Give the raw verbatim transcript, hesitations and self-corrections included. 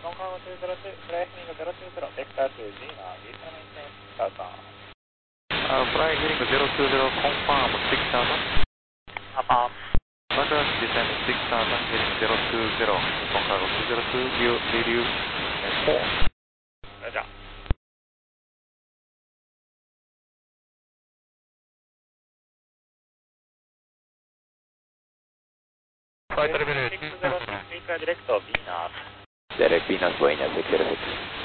One cargo two zero two, fly heading zero two zero, vector to G, now, G seven maintenance, start on. Uh, fly heading zero two zero, confirm six thousand. Affirm. Roger, descend six thousand, heading zero two zero, one cargo two zero two, view, radio, and four. Roger. Flight terminal. six zero six, direct to B north. Direct B north, Buenos Aires,